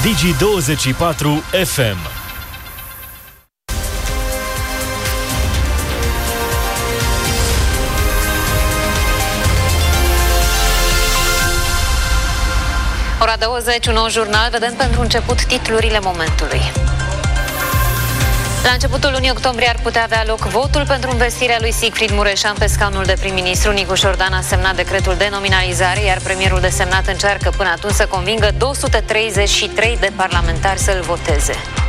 Digi24 FM. Ora 20, un nou jurnal. Vedem pentru început titlurile momentului. La începutul lunii octombrie ar putea avea loc votul pentru investirea lui Sigfrid Mureșan pe scaunul de prim-ministru. Nicu Șordan a semnat decretul de nominalizare, iar premierul desemnat încearcă până atunci să convingă 233 de parlamentari să-l voteze.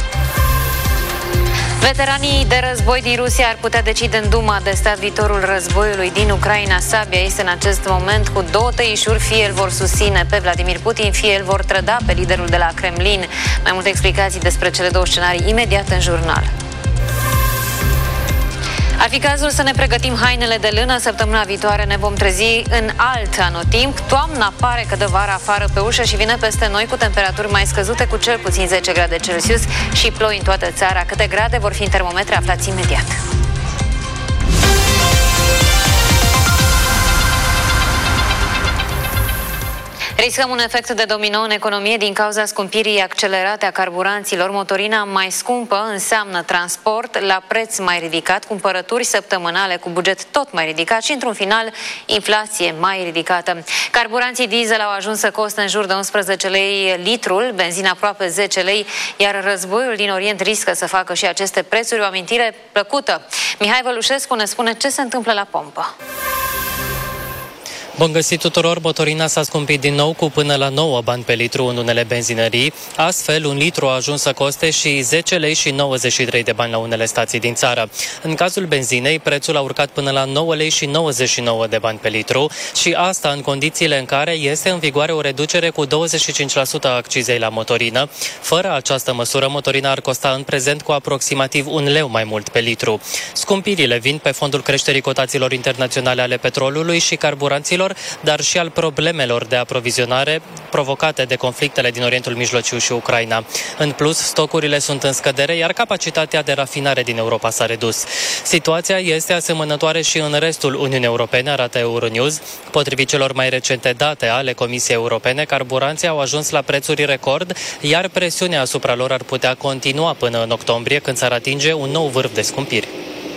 Veteranii de război din Rusia ar putea decide în Duma de stat viitorul războiului din Ucraina. Sabia este în acest moment cu două tăișuri, fie îl vor susține pe Vladimir Putin, fie îl vor trăda pe liderul de la Kremlin. Mai multe explicații despre cele două scenarii imediat în jurnal. Ar fi cazul să ne pregătim hainele de lână. Săptămâna viitoare ne vom trezi în alt anotimp. Toamna pare că dă vara afară pe ușă și vine peste noi cu temperaturi mai scăzute, cu cel puțin 10 grade Celsius și ploi în toată țara. Câte grade vor fi în termometre, aflați imediat. Riscăm un efect de domino în economie din cauza scumpirii accelerate a carburanților. Motorina mai scumpă înseamnă transport la preț mai ridicat, cumpărături săptămânale cu buget tot mai ridicat și, într-un final, inflație mai ridicată. Carburanții diesel au ajuns să coste în jur de 11 lei litrul, benzina aproape 10 lei, iar războiul din Orient riscă să facă și aceste prețuri o amintire plăcută. Mihai Vălușescu ne spune ce se întâmplă la pompă. Bun găsit tuturor, motorina s-a scumpit din nou cu până la 9 bani pe litru în unele benzinării. Astfel, un litru a ajuns să coste și 10 lei și 93 de bani la unele stații din țară. În cazul benzinei, prețul a urcat până la 9 lei și 99 de bani pe litru și asta în condițiile în care este în vigoare o reducere cu 25% a accizei la motorină. Fără această măsură, motorina ar costa în prezent cu aproximativ 1 leu mai mult pe litru. Scumpirile vin pe fondul creșterii cotațiilor internaționale ale petrolului și carburanților, dar și al problemelor de aprovizionare provocate de conflictele din Orientul Mijlociu și Ucraina. În plus, stocurile sunt în scădere, iar capacitatea de rafinare din Europa s-a redus. Situația este asemănătoare și în restul Uniunii Europene, arată Euronews. Potrivit celor mai recente date ale Comisiei Europene, carburanții au ajuns la prețuri record, iar presiunea asupra lor ar putea continua până în octombrie, când s-ar atinge un nou vârf de scumpiri.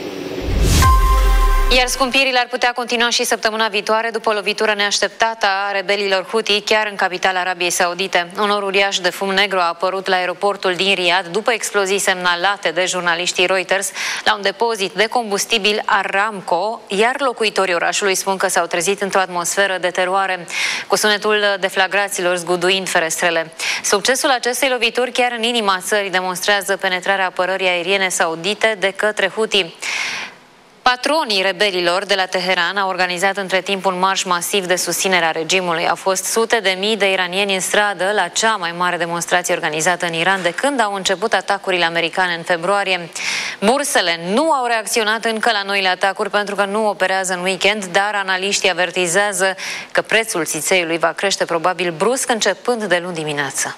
Iar scumpirile ar putea continua și săptămâna viitoare după o lovitură neașteptată a rebelilor Houthi chiar în capitala Arabiei Saudite. Un nor uriaș de fum negru a apărut la aeroportul din Riyadh după explozii semnalate de jurnaliștii Reuters la un depozit de combustibil Aramco, iar locuitorii orașului spun că s-au trezit într-o atmosferă de teroare, cu sunetul deflagraților zguduind ferestrele. Succesul acestei lovituri chiar în inima țării demonstrează penetrarea apărării aeriene saudite de către Houthi. Patronii rebelilor de la Teheran au organizat între timp un marș masiv de susținere a regimului. Au fost sute de mii de iranieni în stradă la cea mai mare demonstrație organizată în Iran de când au început atacurile americane în februarie. Bursele nu au reacționat încă la noile atacuri pentru că nu operează în weekend, dar analiștii avertizează că prețul țițeiului va crește probabil brusc începând de luni dimineață.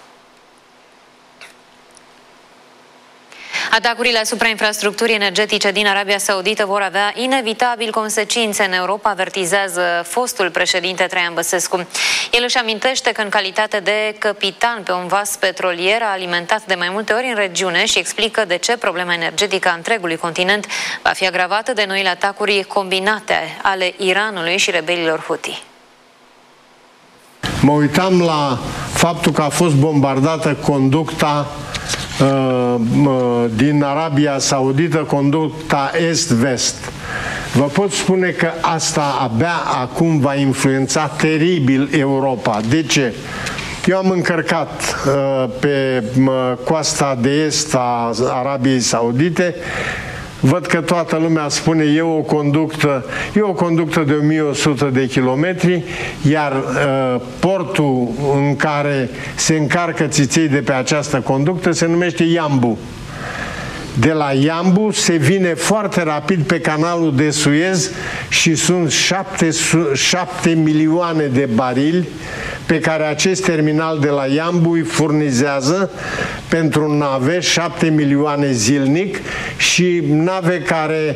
Atacurile asupra infrastructurii energetice din Arabia Saudită vor avea inevitabil consecințe în Europa, avertizează fostul președinte Traian Băsescu. El își amintește că în calitate de capitan pe un vas petrolier a alimentat de mai multe ori în regiune și explică de ce problema energetică a întregului continent va fi agravată de noile atacuri combinate ale Iranului și rebelilor Houthi. Mă uitam la faptul că a fost bombardată conducta din Arabia Saudită, conducta est-vest. Vă pot spune că asta abia acum va influența teribil Europa. De ce? Eu am încărcat pe coasta de est a Arabiei Saudite. Văd că toată lumea spune e o conductă de 1100 de kilometri, iar portul în care se încarcă țiței de pe această conductă se numește Iambu. De la Iambu se vine foarte rapid pe canalul de Suez și sunt 7 milioane de barili pe care acest terminal de la Iambu îi furnizează pentru nave, 7 milioane zilnic, și nave care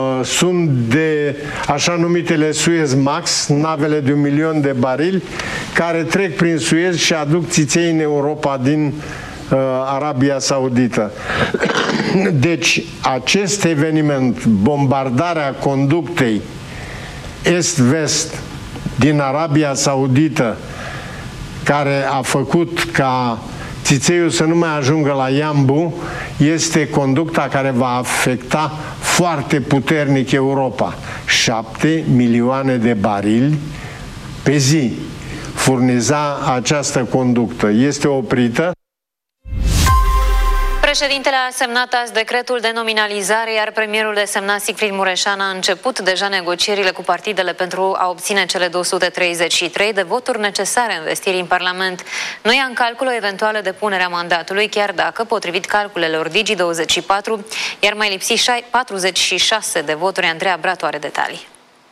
sunt de așa numitele Suez Max, navele de 1 milion de barili, care trec prin Suez și aduc țiței în Europa din Arabia Saudită. Deci, acest eveniment, bombardarea conductei est-vest din Arabia Saudită, care a făcut ca țițeiul să nu mai ajungă la Iambu, este conducta care va afecta foarte puternic Europa. 7 milioane de barili pe zi furniza această conductă. Este oprită. Președintele a semnat azi decretul de nominalizare, iar premierul desemnat Sigfrid Mureșan a început deja negocierile cu partidele pentru a obține cele 233 de voturi necesare investirii în Parlament. Nu ia în calcul o eventuală depunere a mandatului, chiar dacă, potrivit calculelor Digi24, iar mai lipsi 46 de voturi. Andreea Bratu are detalii.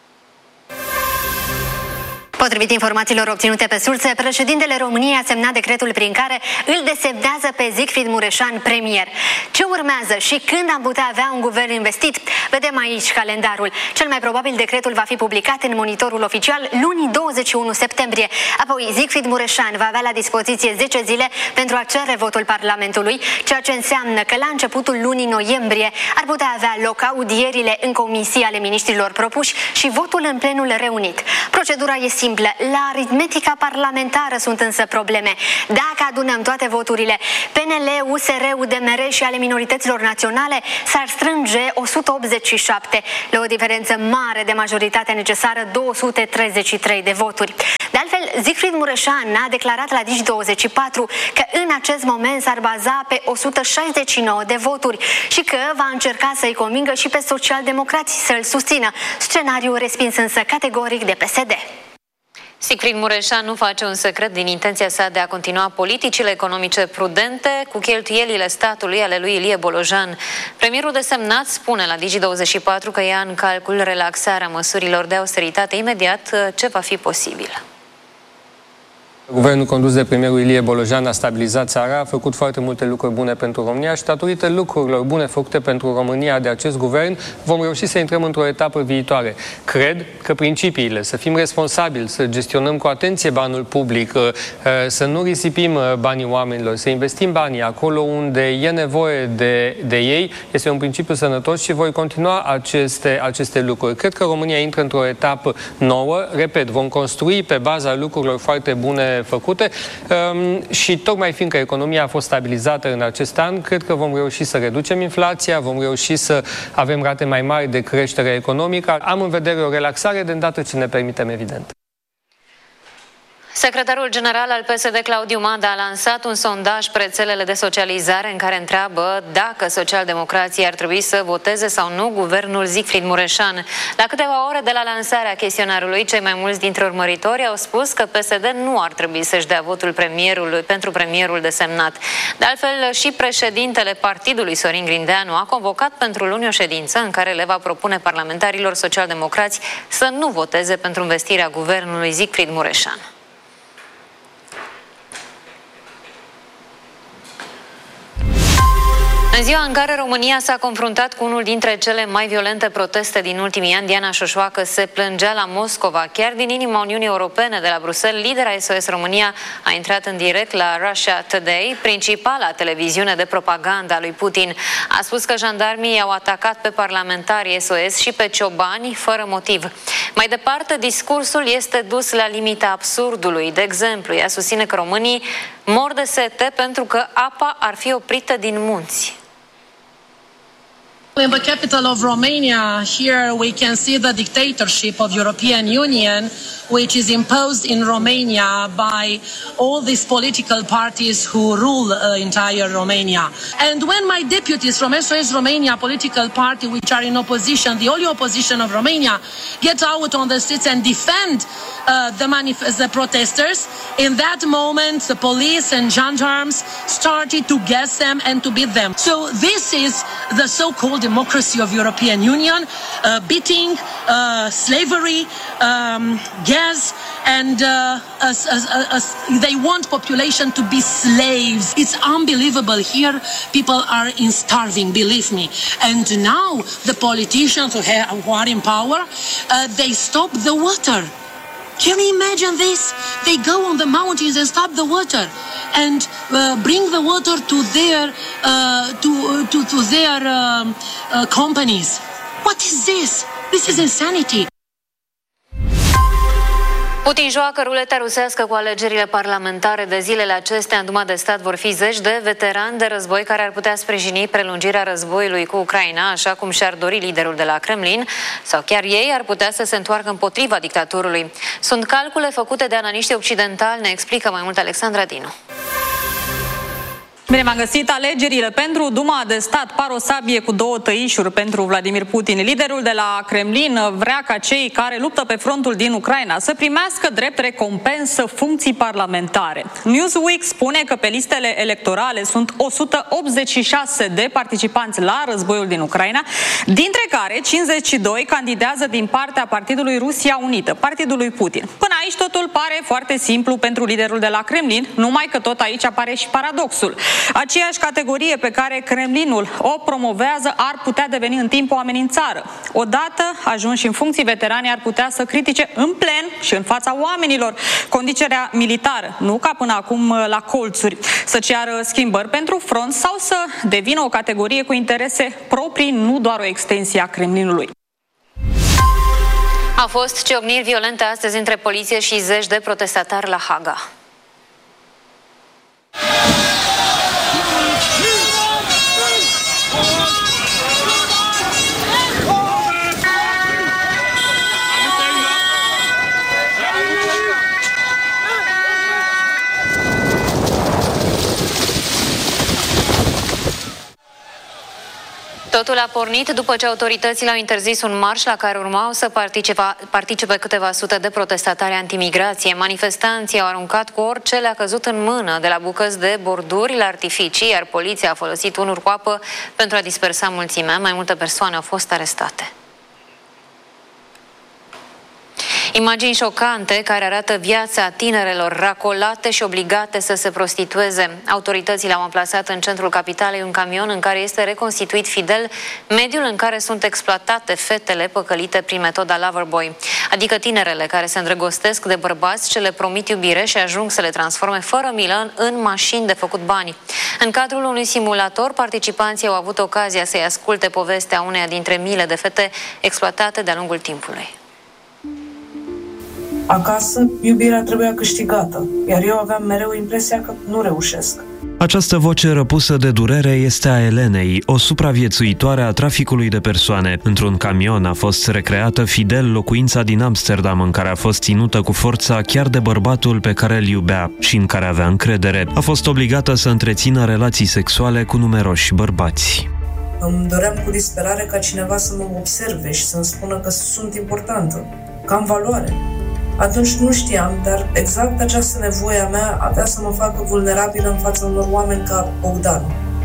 Potrivit informațiilor obținute pe surse, președintele României a semnat decretul prin care îl desemnează pe Sigfrid Mureșan premier. Ce urmează și când am putea avea un guvern investit? Vedem aici calendarul. Cel mai probabil decretul va fi publicat în Monitorul Oficial luni 21 septembrie. Apoi Sigfrid Mureșan va avea la dispoziție 10 zile pentru a cere votul Parlamentului, ceea ce înseamnă că la începutul lunii noiembrie ar putea avea loc audierile în comisii ale miniștrilor propuși și votul în plenul reunit. Procedura e simplă. La aritmetica parlamentară sunt însă probleme. Dacă adunăm toate voturile PNL, USR, UDMR și ale minorităților naționale, s-ar strânge 187, la o diferență mare de majoritatea necesară, 233 de voturi. De altfel, Sigfrid Mureșan a declarat la Digi24 că în acest moment s-ar baza pe 169 de voturi și că va încerca să-i convingă și pe socialdemocrații să-l susțină, scenariu respins însă categoric de PSD. Sigfrid Mureșan nu face un secret din intenția sa de a continua politicile economice prudente cu cheltuielile statului ale lui Ilie Bolojan. Premierul desemnat spune la Digi24 că ia în calcul relaxarea măsurilor de austeritate imediat ce va fi posibil. Guvernul condus de premierul Ilie Bolojan a stabilizat țara, a făcut foarte multe lucruri bune pentru România și datorită lucrurilor bune făcute pentru România de acest guvern, vom reuși să intrăm într-o etapă viitoare. Cred că principiile, să fim responsabili, să gestionăm cu atenție banul public, să nu risipim banii oamenilor, să investim banii acolo unde e nevoie de ei, este un principiu sănătos și voi continua aceste lucruri. Cred că România intră într-o etapă nouă, repet, vom construi pe baza lucrurilor foarte bune făcute și tocmai fiindcă economia a fost stabilizată în acest an, cred că vom reuși să reducem inflația, vom reuși să avem rate mai mari de creștere economică. Am în vedere o relaxare de îndată ce ne permitem, evident. Secretarul general al PSD, Claudiu Mada, a lansat un sondaj pe rețelele de socializare în care întreabă dacă socialdemocrații ar trebui să voteze sau nu guvernul Sigfrid Mureșan. La câteva ore de la lansarea chestionarului, cei mai mulți dintre urmăritori au spus că PSD nu ar trebui să-și dea votul pentru premierul desemnat. De altfel, și președintele partidului, Sorin Grindeanu, a convocat pentru luni o ședință în care le va propune parlamentarilor socialdemocrați să nu voteze pentru investirea guvernului Sigfrid Mureșan. În ziua în care România s-a confruntat cu unul dintre cele mai violente proteste din ultimii ani, Diana Șoșoacă se plângea la Moscova. Chiar din inima Uniunii Europene, de la Bruxelles, lidera SOS România a intrat în direct la Russia Today, principala televiziune de propagandă a lui Putin. A spus că jandarmii au atacat pe parlamentari SOS și pe ciobani fără motiv. Mai departe, discursul este dus la limita absurdului. De exemplu, ea susține că românii mor de sete pentru că apa ar fi oprită din munți. In the capital of Romania, here we can see the dictatorship of European Union, which is imposed in Romania by all these political parties who rule entire Romania. And when my deputies from SOS Romania political party, which are in opposition, the only opposition of Romania, get out on the streets and defend the protesters, in that moment the police and gendarmes started to gas them and to beat them. So this is the so-called democracy of European Union, beating, slavery, gas, and they want population to be slaves. It's unbelievable. Here people are starving, believe me. And now the politicians who are in power, they stop the water. Can you imagine this? They go on the mountains and stop the water and bring the water to their companies. What is this? This is insanity. Putin joacă ruleta rusească cu alegerile parlamentare de zilele acestea. În Duma de Stat vor fi zeci de veterani de război care ar putea sprijini prelungirea războiului cu Ucraina, așa cum și-ar dori liderul de la Kremlin, sau chiar ei ar putea să se întoarcă împotriva dictatorului. Sunt calcule făcute de analiști occidentali, ne explică mai mult Alexandra Dinu. Bine, m-am găsit. Alegerile pentru Duma de Stat par o sabie cu două tăișuri pentru Vladimir Putin. Liderul de la Kremlin vrea ca cei care luptă pe frontul din Ucraina să primească drept recompensă funcții parlamentare. Newsweek spune că pe listele electorale sunt 186 de participanți la războiul din Ucraina, dintre care 52 candidează din partea Partidului Rusia Unită, partidului Putin. Până aici totul pare foarte simplu pentru liderul de la Kremlin, numai că tot aici apare și paradoxul. Aceeași categorie pe care Kremlinul o promovează ar putea deveni în timp o amenințare. Odată ajunși în funcții, veteranii ar putea să critique în plen și în fața oamenilor conducerea militară, nu ca până acum la colțuri, să ceară schimbări pentru front sau să devină o categorie cu interese proprii, nu doar o extensie a Kremlinului. Au fost ciocniri violente astăzi între poliție și zeci de protestatari la Haga. Totul a pornit după ce autoritățile au interzis un marș la care urmau să participe câteva sute de protestatari antimigrație. Manifestanții au aruncat cu orice le-a căzut în mână, de la bucăți de borduri la artificii, iar poliția a folosit unuri cu apă pentru a dispersa mulțimea. Mai multe persoane au fost arestate. Imagini șocante care arată viața tinerelor racolate și obligate să se prostitueze. Autoritățile au amplasat în centrul capitalei un camion în care este reconstituit fidel mediul în care sunt exploatate fetele păcălite prin metoda Loverboy, adică tinerele care se îndrăgostesc de bărbați ce le promit iubire și ajung să le transforme fără milă în mașini de făcut bani. În cadrul unui simulator, participanții au avut ocazia să-i asculte povestea uneia dintre miile de fete exploatate de-a lungul timpului. Acasă, iubirea trebuia câștigată, iar eu aveam mereu impresia că nu reușesc. Această voce răpusă de durere este a Elenei, o supraviețuitoare a traficului de persoane. Într-un camion a fost recreată fidel locuința din Amsterdam, în care a fost ținută cu forța chiar de bărbatul pe care îl iubea și în care avea încredere. A fost obligată să întrețină relații sexuale cu numeroși bărbați. Îmi doream cu disperare ca cineva să mă observe și să-mi spună că sunt importantă, că am valoare. Atunci nu știam, dar exact această nevoie a mea avea să mă facă vulnerabilă în fața unor oameni ca Bogdan.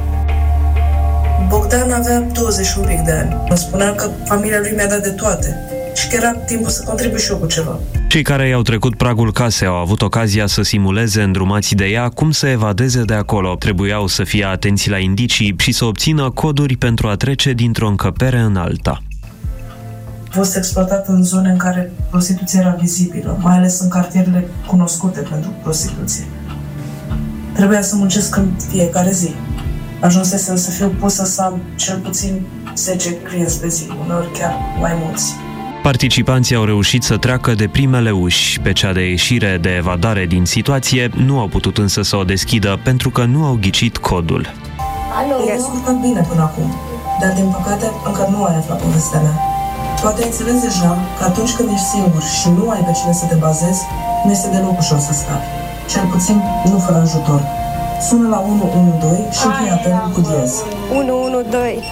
Bogdan avea 21 pic de ani. Îmi spunea că familia lui mi-a dat de toate și că era timpul să contribui și eu cu ceva. Cei care i-au trecut pragul casei au avut ocazia să simuleze, îndrumați de ea, cum să evadeze de acolo. Trebuiau să fie atenți la indicii și să obțină coduri pentru a trece dintr-o încăpere în alta. A fost exploatat în zone în care prostituția era vizibilă, mai ales în cartierele cunoscute pentru prostituție. Trebuia să muncesc în fiecare zi. Ajunsesem să fiu pusă să am cel puțin 10 clienți pe zi, uneori chiar mai mulți. Participanții au reușit să treacă de primele uși. Pe cea de ieșire, de evadare din situație, nu au putut însă să o deschidă pentru că nu au ghicit codul. Alo? I-ai descurcat bine până acum, dar din păcate încă nu ai aflat povestea mea. Poate ai înțeles deja că atunci când ești singur și nu ai pe cine să te bazezi, nu este deloc ușor să scapi. Cel puțin nu fără ajutor. Sună la 112 și încheie apelul cu diez. 112.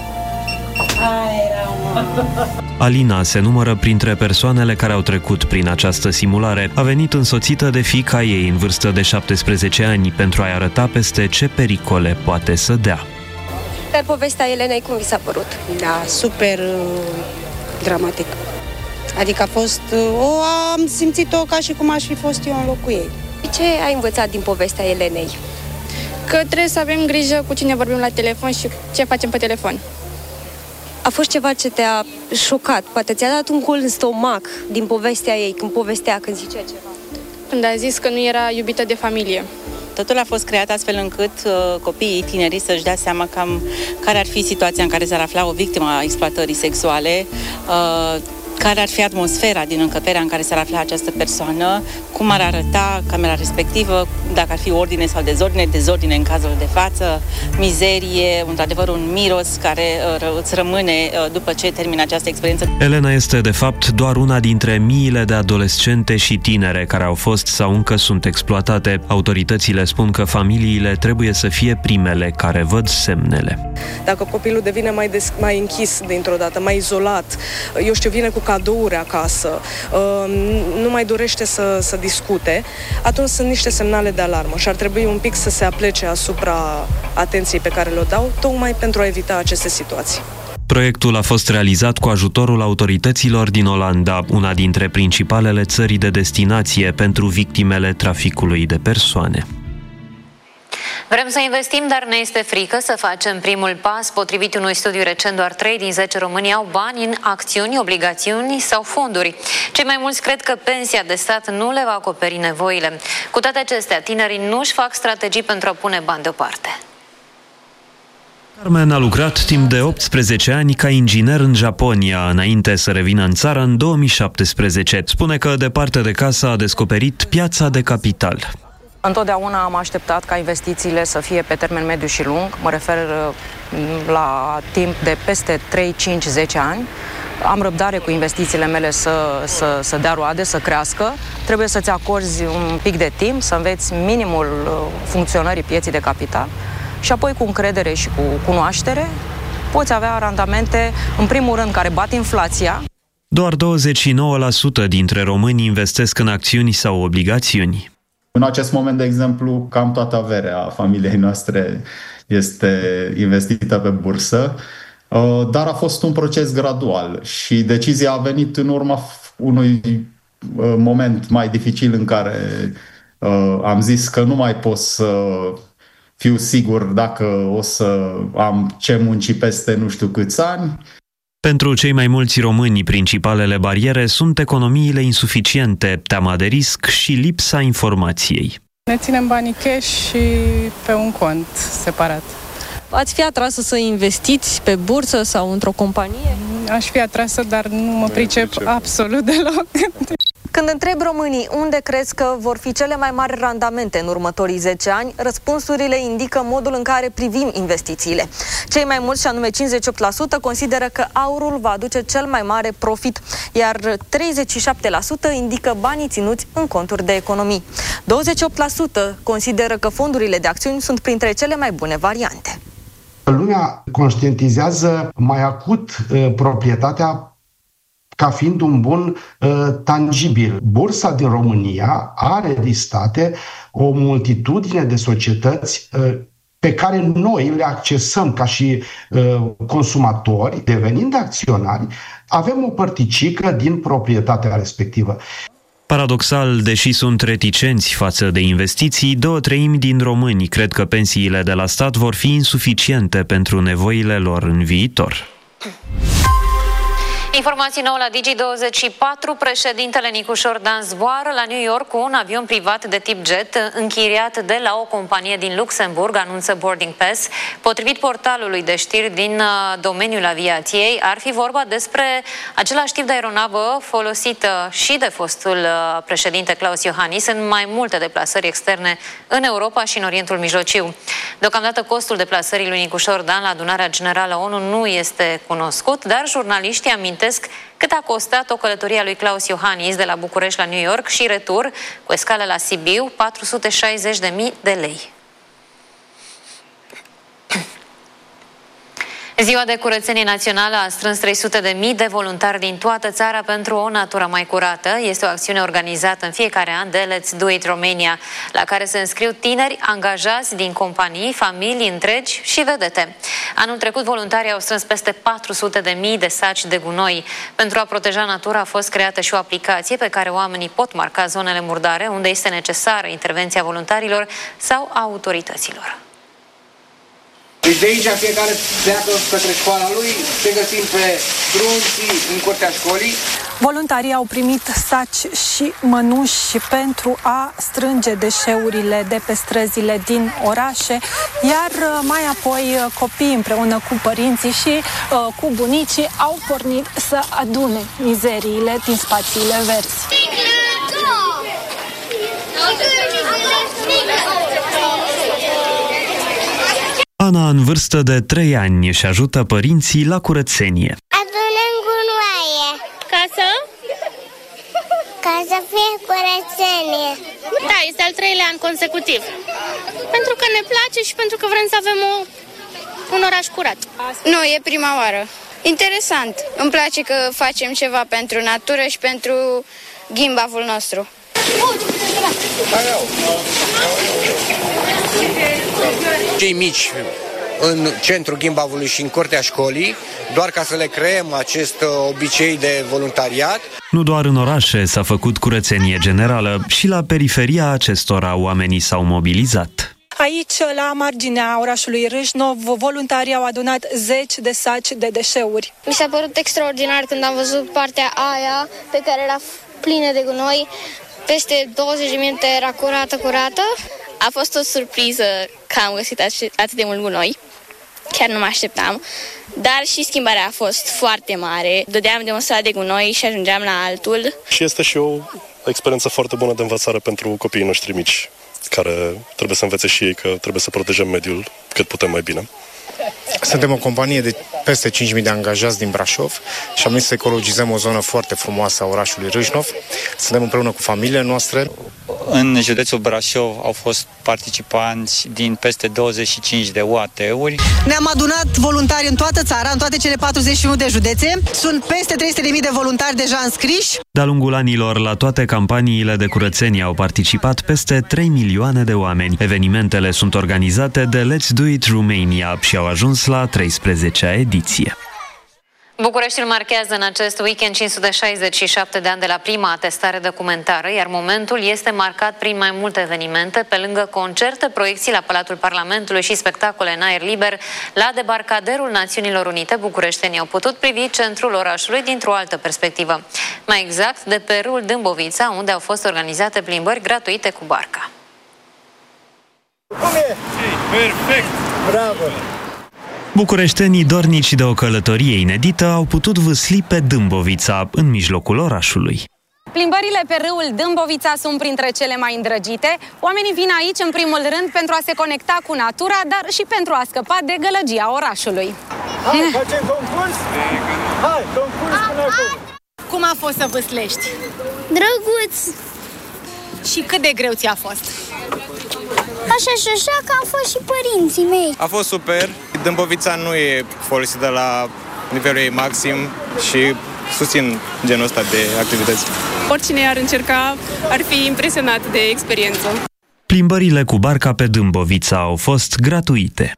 Alina se numără printre persoanele care au trecut prin această simulare. A venit însoțită de fiica ei în vârstă de 17 ani pentru a-i arăta peste ce pericole poate să dea. Dar povestea Elenei cum vi s-a părut? Da, super dramatic. Adică a fost, am simțit-o ca și cum aș fi fost eu în locul ei. Ce ai învățat din povestea Elenei? Că trebuie să avem grijă cu cine vorbim la telefon și ce facem pe telefon. A fost ceva ce te-a șocat? Poate ți-a dat un cul în stomac din povestea ei, când zicea ceva? Când a zis că nu era iubită de familie. Totul a fost creat astfel încât copiii, tinerii să-și dea seama cam care ar fi situația în care s-ar afla o victimă a exploatării sexuale, care ar fi atmosfera din încăperea în care s-ar afla această persoană, cum ar arăta camera respectivă, dacă ar fi ordine sau dezordine în cazul de față, mizerie, într-adevăr un miros care îți rămâne după ce termină această experiență. Elena este, de fapt, doar una dintre miile de adolescente și tinere care au fost sau încă sunt exploatate. Autoritățile spun că familiile trebuie să fie primele care văd semnele. Dacă copilul devine mai închis dintr-o dată, mai izolat, vine cu cadouri acasă, nu mai dorește să discute, atunci sunt niște semnale de alarmă și ar trebui un pic să se aplece asupra atenției pe care le-o dau, tocmai pentru a evita aceste situații. Proiectul a fost realizat cu ajutorul autorităților din Olanda, una dintre principalele țări de destinație pentru victimele traficului de persoane. Vrem să investim, dar ne este frică să facem primul pas. Potrivit unui studiu recent, doar 3 din 10 români au bani în acțiuni, obligațiuni sau fonduri. Cei mai mulți cred că pensia de stat nu le va acoperi nevoile. Cu toate acestea, tinerii nu își fac strategii pentru a pune bani deoparte. Carmen a lucrat timp de 18 ani ca inginer în Japonia, înainte să revină în țară în 2017. Spune că departe de casă a descoperit piața de capital. Întotdeauna am așteptat ca investițiile să fie pe termen mediu și lung, mă refer la timp de peste 3, 5, 10 ani. Am răbdare cu investițiile mele să dea roade, să crească. Trebuie să-ți acorzi un pic de timp, să înveți minimul funcționării pieții de capital și apoi cu încredere și cu cunoaștere poți avea randamente, în primul rând, care bat inflația. Doar 29% dintre români investesc în acțiuni sau obligațiuni. În acest moment, de exemplu, cam toată averea familiei noastre este investită pe bursă, dar a fost un proces gradual și decizia a venit în urma unui moment mai dificil în care am zis că nu mai pot să fiu sigur dacă o să am ce munci peste nu știu câți ani. Pentru cei mai mulți români, principalele bariere sunt economiile insuficiente, teama de risc și lipsa informației. Ne ținem banii cash și pe un cont separat. Ați fi atrasă să investiți pe bursă sau într-o companie? Aș fi atrasă, dar nu mă pricep absolut deloc. Când întreb românii unde crezi că vor fi cele mai mari randamente în următorii 10 ani, răspunsurile indică modul în care privim investițiile. Cei mai mulți, și anume 58%, consideră că aurul va aduce cel mai mare profit, iar 37% indică banii ținuți în conturi de economii. 28% consideră că fondurile de acțiuni sunt printre cele mai bune variante. Lumea conștientizează mai acut proprietatea ca fiind un bun tangibil. Bursa din România are listate o multitudine de societăți pe care noi le accesăm ca și consumatori, devenind acționari, avem o părticică din proprietatea respectivă. Paradoxal, deși sunt reticenți față de investiții, 2/3 din români cred că pensiile de la stat vor fi insuficiente pentru nevoile lor în viitor. Informații nouă la Digi24. Președintele Nicușor Dan zboară la New York cu un avion privat de tip jet închiriat de la o companie din Luxemburg, anunță Boarding Pass. Potrivit portalului de știri din domeniul aviației, ar fi vorba despre același tip de aeronavă folosită și de fostul președinte Klaus Iohannis în mai multe deplasări externe în Europa și în Orientul Mijlociu. Deocamdată costul deplasării lui Nicușor Dan la adunarea generală ONU nu este cunoscut, dar jurnaliștii amintesc cât a costat o călătorie a lui Klaus Iohannis de la București la New York și retur cu escală la Sibiu, 460.000 de lei. Ziua de curățenie națională a strâns 300.000 de voluntari din toată țara pentru o natură mai curată. Este o acțiune organizată în fiecare an de Let's Do It Romania, la care se înscriu tineri angajați din companii, familii întregi și vedete. Anul trecut, voluntarii au strâns peste 400.000 de saci de gunoi. Pentru a proteja natura a fost creată și o aplicație pe care oamenii pot marca zonele murdare unde este necesară intervenția voluntarilor sau a autorităților. Deci de aici fiecare pleacă către școala lui, se găsim pe frunții în curtea școlii. Voluntarii au primit saci și mănuși pentru a strânge deșeurile de pe străzile din orașe, iar mai apoi copiii împreună cu părinții și cu bunicii au pornit să adune mizeriile din spațiile verzi. Ana, în vârstă de 3 ani, își ajută părinții la curățenie. Adunăm gunoaie. Ca să fie curățenie. Da, este al 3-lea an consecutiv. Pentru că ne place și pentru că vrem să avem un oraș curat. Nu, e prima oară. Interesant. Îmi place că facem ceva pentru natură și pentru ghimbavul nostru. Cei mici în centrul Ghimbavului și în curtea școlii, doar ca să le creăm acest obicei de voluntariat. Nu doar în orașe s-a făcut curățenie generală, și la periferia acestora oamenii s-au mobilizat. Aici, la marginea orașului Râșnov, voluntarii au adunat 10 de saci de deșeuri. Mi s-a părut extraordinar când am văzut partea aia pe care era plină de gunoi. Peste 20 de minute era curată. A fost o surpriză că am găsit atât de mult gunoi. Chiar nu mă așteptam. Dar și schimbarea a fost foarte mare. Dădeam de un sat de gunoi și ajungeam la altul. Și este și o experiență foarte bună de învățare pentru copiii noștri mici, care trebuie să învețe și ei că trebuie să protejăm mediul cât putem mai bine. Suntem o companie de peste 5.000 de angajați din Brașov și am venit să ecologizăm o zonă foarte frumoasă a orașului Râșnov. Suntem împreună cu familiile noastre. În județul Brașov au fost participanți din peste 25 de UAT-uri. Ne-am adunat voluntari în toată țara, în toate cele 41 de județe. Sunt peste 300.000 de voluntari deja înscriși. De-a lungul anilor, la toate campaniile de curățenie au participat peste 3 milioane de oameni. Evenimentele sunt organizate de Let's Do It Romania și au ajuns la 13-a ediție. Bucureștiul marchează în acest weekend 567 de ani de la prima atestare documentară, iar momentul este marcat prin mai multe evenimente, pe lângă concerte, proiecții la Palatul Parlamentului și spectacole în aer liber. La debarcaderul Națiunilor Unite, bucureștenii au putut privi centrul orașului dintr-o altă perspectivă. Mai exact, de pe râul Dâmbovița, unde au fost organizate plimbări gratuite cu barca. Cum e? Perfect! Bravo! Bucureștenii dornici de o călătorie inedită au putut vâsli pe Dâmbovița, în mijlocul orașului. Plimbările pe râul Dâmbovița sunt printre cele mai îndrăgite. Oamenii vin aici, în primul rând, pentru a se conecta cu natura, dar și pentru a scăpa de gălăgia orașului. Hai, facem concurs? Hai, concurs până acum! Cum a fost să vâslești? Drăguț! Și cât de greu ți-a fost? Așa și așa, că am fost și părinții mei. A fost super. Dâmbovița nu e folosită la nivelul ei maxim și susțin genul ăsta de activități. Oricine ar încerca ar fi impresionat de experiență. Plimbările cu barca pe Dâmbovița au fost gratuite.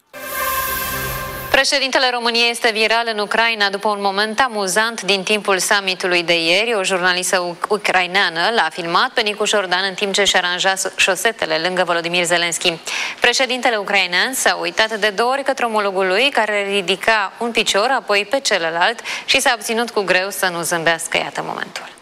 Președintele României este viral în Ucraina după un moment amuzant din timpul summitului de ieri. O jurnalistă ucraineană l-a filmat pe Nicu Șordan în timp ce își aranja șosetele lângă Volodymyr Zelensky. Președintele ucrainean s-a uitat de 2 ori către omologul lui, care ridica un picior, apoi pe celălalt, și s-a obținut cu greu să nu zâmbească. Iată momentul.